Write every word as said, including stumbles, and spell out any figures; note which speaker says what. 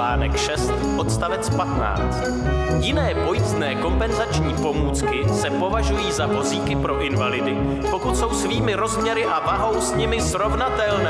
Speaker 1: článek šest, odstavec patnáct. Jiné pojízdné kompenzační pomůcky se považují za vozíky pro invalidy, pokud jsou svými rozměry a vahou s nimi srovnatelné.